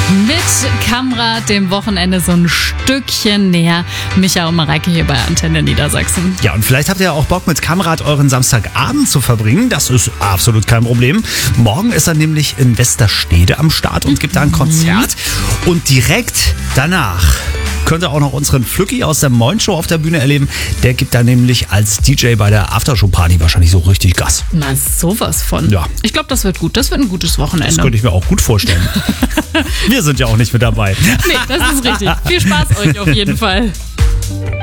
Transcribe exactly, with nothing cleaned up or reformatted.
Mit Kamrat dem Wochenende so ein Stückchen näher. Micha und Mareike hier bei Antenne Niedersachsen. Ja, und vielleicht habt ihr ja auch Bock, mit Kamrat euren Samstagabend zu verbringen. Das ist absolut kein Problem. Morgen ist er nämlich in Westerstede am Start und gibt da ein Konzert. Und direkt danach könnt ihr auch noch unseren Flücki aus der Moin Show auf der Bühne erleben. Der gibt da nämlich als D J bei der Aftershow-Party wahrscheinlich so richtig Gas. Na, sowas von. Ja. Ich glaube, das wird gut. Das wird ein gutes Wochenende. Das könnte ich mir auch gut vorstellen. Wir sind ja auch nicht mit dabei. Nee, das ist richtig. Viel Spaß euch auf jeden Fall.